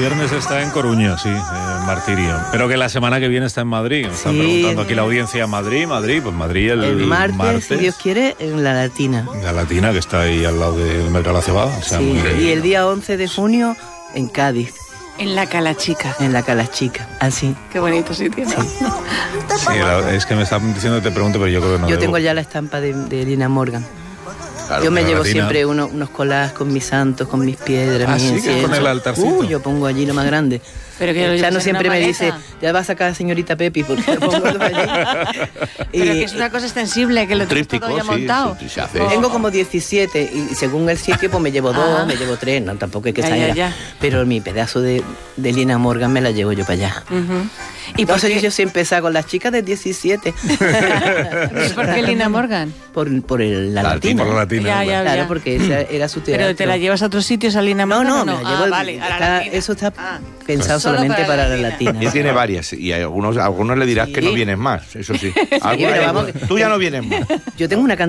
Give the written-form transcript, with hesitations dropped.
viernes está en Coruña, sí, Martirio. Pero que la semana que viene está en Madrid. Me están preguntando aquí la audiencia, Madrid, pues Madrid el martes, si Dios quiere, en La Latina. La Latina, que está ahí al lado del Mercado de la Cebada. O sea, sí, y el día 11 de junio en Cádiz. En la Calachica. En la Calachica, así. Qué bonito sitio, ¿no? Sí, es que me están diciendo que te pregunte, pero yo creo que no. Yo tengo ya la estampa de Lina Morgan. Claro, yo me llevo siempre unos collages con mis santos, con mis piedras, mis inciensos. Con el altarcito. Yo pongo allí lo más grande. Pero que el Chano siempre me dice, ya va a sacar a señorita Pepi, porque lo pongo todo allí. Pero que es una cosa extensible, que lo tienes todo ya montado. Sí, tengo como 17, y según el sitio, pues me llevo 2, me llevo 3, no, tampoco hay que exagerar. Pero mi pedazo de Lina Morgan me la llevo yo para allá. Y entonces yo siempre salgo con las chicas de 17. ¿Y por qué Lina Morgan? Por la Latina. Por la Latina. Claro, porque esa era su teatro. ¿Pero te la llevas a otros sitios a Lina Morgan? No, me la llevo vale, a la Latina. Eso está pensado solamente para la Latina. Y tiene varias, y a algunos le dirás que no vienes más, eso sí. Tú ya no vienes más. Yo tengo una cantidad